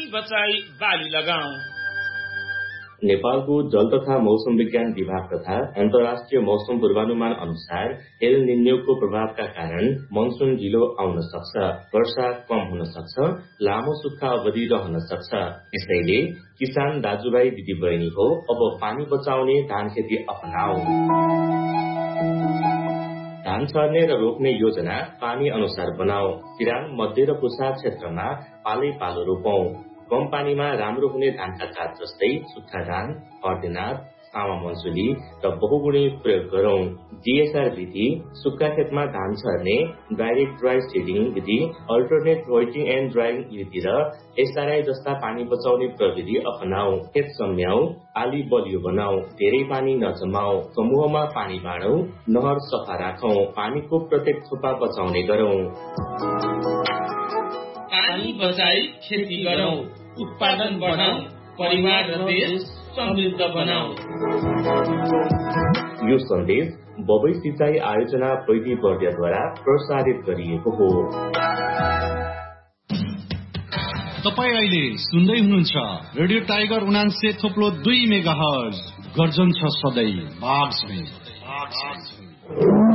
बचाई बाली लगाऊ। नेपालको जल तथा मौसम विज्ञान विभाग तथा अन्तर्राष्ट्रिय मौसम पूर्वानुमान अनुसार एल निन्योको प्रभावका कारण मनसुन ढिलो आउन सक्छ, वर्षा कम हुन सक्छ, लामो सुक्खा अवधि रहन सक्छ। यसैले किसान दाजुभाइ दिदीबहिनी हो, अब पानी बचाउने धान खेती अपनाऊ। धान छर्ने र रोप्ने योजना पानी अनुसार बनाऊ। किरान, मध्य र पुसा क्षेत्रमा पालै पालो रोपौं। कम पानीमा राम्रो हुने धानका जात जस्तै सुक्खा धान, अर्धेनाथ, सामा मन्सुली र बहुगुणी प्रयोग गरौं। डीएसआर विधि, सुक्खा खेतमा धान छर्ने, डाइरेक्ट ड्राई सीडिङ विधि, अल्टरनेट वेटिङ एन्ड ड्राइङ विधि र एसआरआई जस्ता पानी बचाउने प्रविधि अपनाऊ। खेत सम्याऊ, आली बलियो बनाऊ, धेरै पानी नजमाऊ, समूहमा पानी बाँडौं, नहर सफा राखौं, पानीको प्रत्येक थोपा बचाउने गरौं। पानी बचाई खेती गरौं, उत्पादन बढाऊ, परिवार र देश समृद्ध बनाऊ। यो सन्देश बबई सिंचाई आयोजना पैदी बर्दियाद्वारा प्रसारित गरिएको हो। तपाई अहिले सुन्दै हुनुहुन्छ रेडियो टाइगर 89.2 मेगाहर्ज। गर्जन छ सधैँ बाघ